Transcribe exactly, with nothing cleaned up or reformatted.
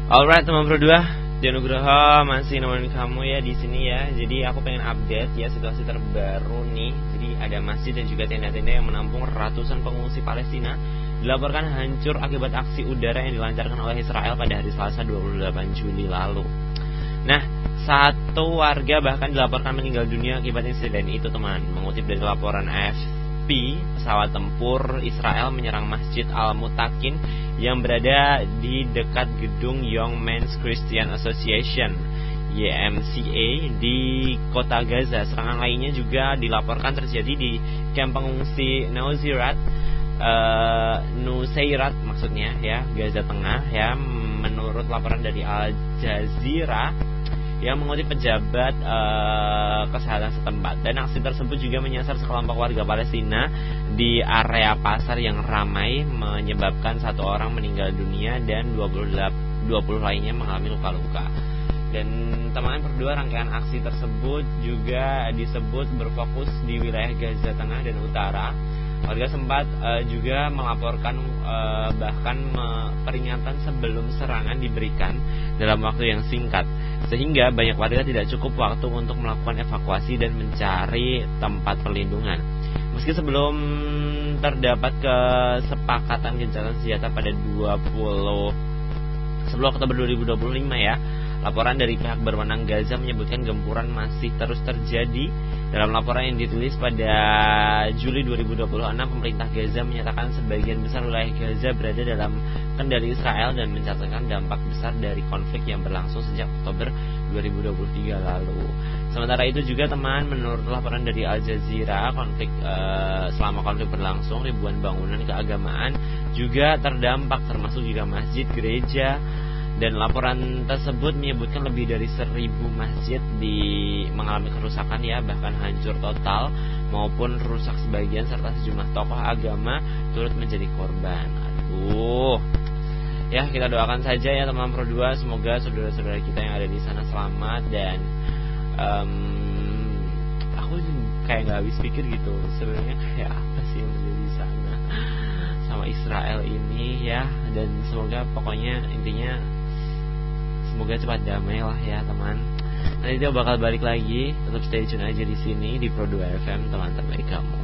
Alright teman berdua, Dianugraha masih nemenin kamu ya di sini ya. Jadi aku pengen update ya situasi terbaru nih. Jadi ada masjid dan juga tenda-tenda yang menampung ratusan pengungsi Palestina dilaporkan hancur akibat aksi udara yang dilancarkan oleh Israel pada hari Selasa dua puluh delapan Juli lalu. Nah, satu warga bahkan dilaporkan meninggal dunia akibat insiden itu teman. Mengutip dari laporan A F P, pesawat tempur Israel menyerang Masjid Al-Mutakin yang berada di dekat gedung Young Men's Christian Association Y M C A di kota Gaza. Serangan lainnya juga dilaporkan terjadi di kamp pengungsi Nuseirat, uh, Nuseirat maksudnya ya, Gaza Tengah ya. Menurut laporan dari Al Jazeera yang mengutip pejabat uh, kesehatan setempat, dan aksi tersebut juga menyasar sekelompok warga Palestina di area pasar yang ramai, menyebabkan satu orang meninggal dunia dan dua puluh lainnya mengalami luka-luka. Dan teman-teman berdua, rangkaian aksi tersebut juga disebut berfokus di wilayah Gaza Tengah dan Utara. Warga sempat uh, juga melaporkan uh, bahkan me- peringatan sebelum serangan diberikan dalam waktu yang singkat, sehingga banyak warga tidak cukup waktu untuk melakukan evakuasi dan mencari tempat perlindungan. Meski sebelum terdapat kesepakatan gencatan senjata pada dua puluh sepuluh Oktober dua ribu dua puluh lima ya, laporan dari pihak berwenang Gaza menyebutkan gempuran masih terus terjadi. Dalam laporan yang ditulis pada Juli dua ribu dua puluh enam, pemerintah Gaza menyatakan sebagian besar wilayah Gaza berada dalam kendali Israel dan mencatatkan dampak besar dari konflik yang berlangsung sejak Oktober dua ribu dua puluh tiga lalu. Sementara itu juga teman, menurut laporan dari Al Jazeera, konflik uh, selama konflik berlangsung, ribuan bangunan keagamaan juga terdampak, termasuk juga masjid, gereja. Dan laporan tersebut menyebutkan lebih dari seribu masjid di mengalami kerusakan ya, bahkan hancur total maupun rusak sebagian, serta sejumlah tokoh agama turut menjadi korban. Aduh. Ya, kita doakan saja ya teman Pro dua, semoga saudara-saudara kita yang ada di sana selamat. Dan um, aku kayak nggak habis pikir gitu, sebenarnya kayak apa sih yang terjadi di sana sama Israel ini ya. Dan semoga pokoknya intinya semoga cepat damai lah ya teman. Nanti dia bakal balik lagi. Tetap stay tune aja di sini di Pro dua F M, teman terbaik kamu.